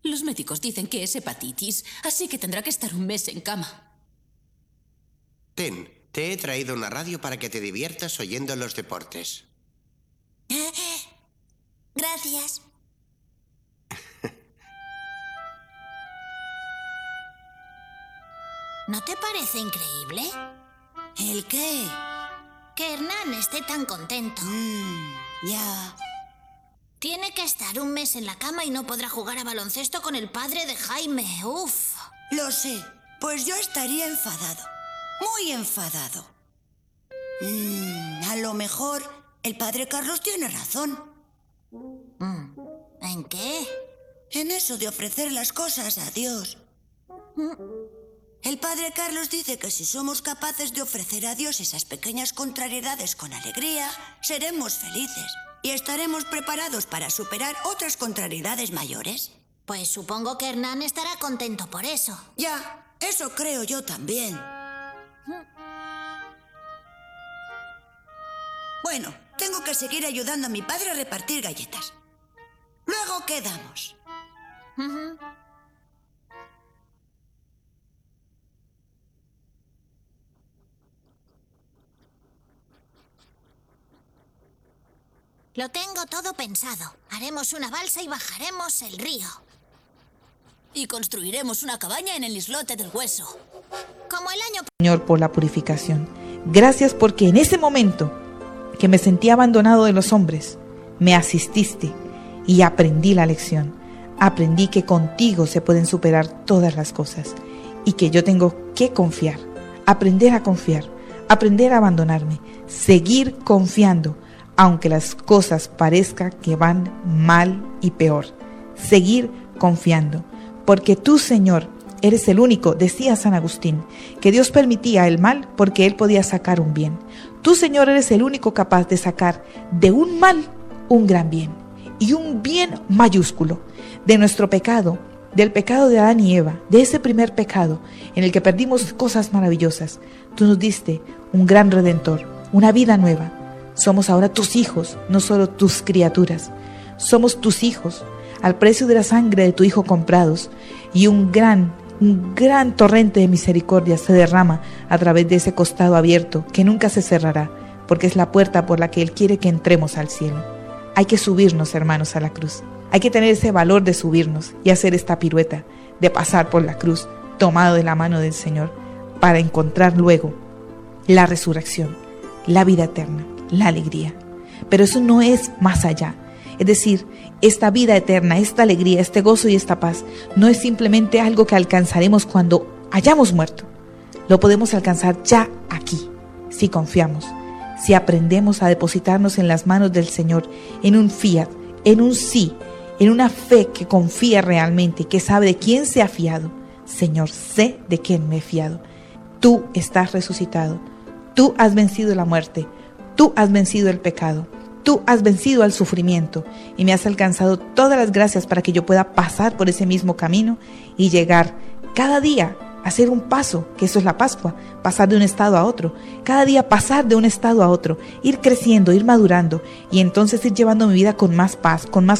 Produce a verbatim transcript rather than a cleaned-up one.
Los médicos dicen que es hepatitis, así que tendrá que estar un mes en cama. Ten, te he traído una radio para que te diviertas oyendo los deportes. Gracias. ¿No te parece increíble? ¿El qué? Que Hernán esté tan contento. Mm, ya. Tiene que estar un mes en la cama y no podrá jugar a baloncesto con el padre de Jaime. Uf. Lo sé. Pues yo estaría enfadado. Muy enfadado. Mm, a lo mejor el padre Carlos tiene razón. Mm, ¿en qué? En eso de ofrecer las cosas a Dios. Mm. El padre Carlos dice que si somos capaces de ofrecer a Dios esas pequeñas contrariedades con alegría, seremos felices y estaremos preparados para superar otras contrariedades mayores. Pues supongo que Hernán estará contento por eso. Ya, eso creo yo también. Bueno, tengo que seguir ayudando a mi padre a repartir galletas. Luego quedamos. Uh-huh. Lo tengo todo pensado. Haremos una balsa y bajaremos el río. Y construiremos una cabaña en el islote del hueso. Como el año... Señor, por la purificación. Gracias porque en ese momento que me sentía abandonado de los hombres, me asististe y aprendí la lección. Aprendí que contigo se pueden superar todas las cosas y que yo tengo que confiar, aprender a confiar, aprender a abandonarme, seguir confiando, aunque las cosas parezcan que van mal y peor. Seguir confiando, porque tú, Señor, eres el único, decía San Agustín, que Dios permitía el mal porque Él podía sacar un bien. Tú, Señor, eres el único capaz de sacar de un mal un gran bien, y un bien mayúsculo. De nuestro pecado, del pecado de Adán y Eva, de ese primer pecado en el que perdimos cosas maravillosas, tú nos diste un gran redentor, una vida nueva. Somos ahora tus hijos, no solo tus criaturas. Somos tus hijos, al precio de la sangre de tu Hijo comprados, y un gran, un gran torrente de misericordia se derrama a través de ese costado abierto que nunca se cerrará, porque es la puerta por la que Él quiere que entremos al cielo. Hay que subirnos, hermanos, a la cruz. Hay que tener ese valor de subirnos y hacer esta pirueta, de pasar por la cruz, tomado de la mano del Señor, para encontrar luego la resurrección, la vida eterna, la alegría. Pero eso no es más allá. Es decir, esta vida eterna, esta alegría, este gozo y esta paz no es simplemente algo que alcanzaremos cuando hayamos muerto. Lo podemos alcanzar ya aquí, si confiamos, si aprendemos a depositarnos en las manos del Señor, en un fiat, en un sí, en una fe que confía realmente, que sabe de quién se ha fiado. Señor, sé de quién me he fiado. Tú estás resucitado, tú has vencido la muerte, tú has vencido el pecado, tú has vencido al sufrimiento y me has alcanzado todas las gracias para que yo pueda pasar por ese mismo camino y llegar cada día a hacer un paso, que eso es la Pascua, pasar de un estado a otro, cada día pasar de un estado a otro, ir creciendo, ir madurando y entonces ir llevando mi vida con más paz, con más